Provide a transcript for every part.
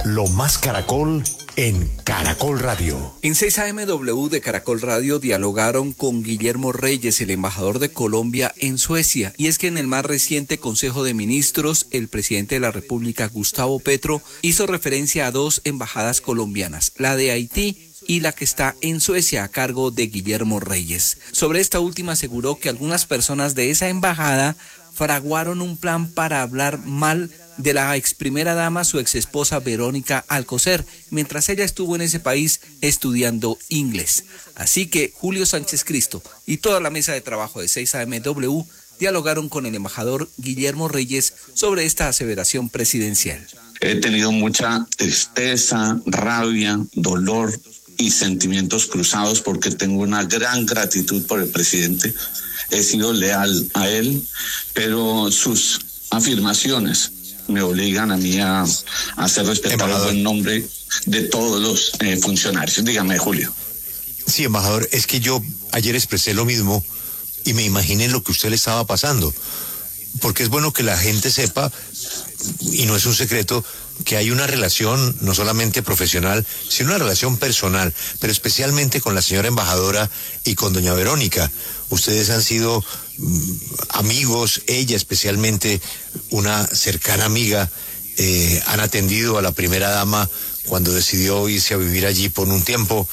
Lo más Caracol en Caracol Radio. En 6am de Caracol Radio dialogaron con Guillermo Reyes, el embajador de Colombia en Suecia. Y es que en el más reciente Consejo de Ministros, el presidente de la República, Gustavo Petro, hizo referencia a dos embajadas colombianas, la de Haití y la que está en Suecia a cargo de Guillermo Reyes. Sobre esta última aseguró que algunas personas de esa embajada fraguaron un plan para hablar mal de la ex primera dama, su ex esposa Verónica Alcocer, mientras ella estuvo en ese país estudiando inglés. Así que Julio Sánchez Cristo y toda la mesa de trabajo de 6am dialogaron con el embajador Guillermo Reyes sobre esta aseveración presidencial. He tenido mucha tristeza, rabia, dolor y sentimientos cruzados porque tengo una gran gratitud por el presidente. He sido leal a él, pero sus afirmaciones me obligan a mí a hacer respetar el buen nombre de todos los funcionarios. Dígame, Julio. Sí, embajador, es que yo ayer expresé lo mismo y me imaginé lo que usted le estaba pasando, porque es bueno que la gente sepa, y no es un secreto, que hay una relación no solamente profesional, sino una relación personal, pero especialmente con la señora embajadora y con doña Verónica. Ustedes han sido amigos, ella especialmente una cercana amiga, han atendido a la primera dama cuando decidió irse a vivir allí por un tiempo,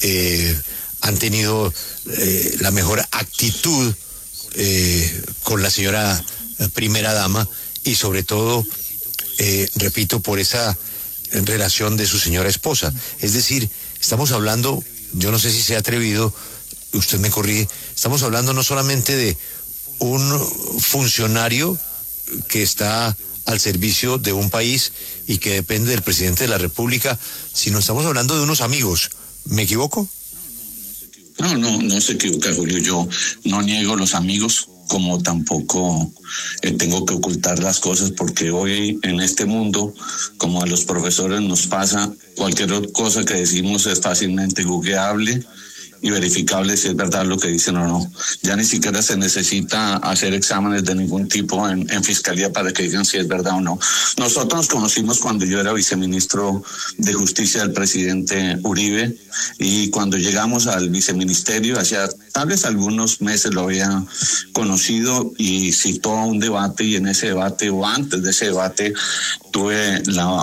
han tenido la mejor actitud con la señora primera dama y sobre todo, repito, por esa relación de su señora esposa. Es decir, estamos hablando, yo no sé si se ha atrevido, usted me corrige, estamos hablando no solamente de un funcionario que está al servicio de un país y que depende del presidente de la República, sino estamos hablando de unos amigos. ¿Me equivoco? No se equivoca, Julio. Yo no niego los amigos, como tampoco tengo que ocultar las cosas, porque hoy en este mundo, como a los profesores nos pasa, cualquier cosa que decimos es fácilmente googleable y verificable si es verdad lo que dicen o no. Ya ni siquiera se necesita hacer exámenes de ningún tipo en fiscalía para que digan si es verdad o no. Nosotros nos conocimos cuando yo era viceministro de Justicia del presidente Uribe, y cuando llegamos al viceministerio, hacía tal vez algunos meses lo había conocido y citó a un debate, y en ese debate o antes de ese debate tuve la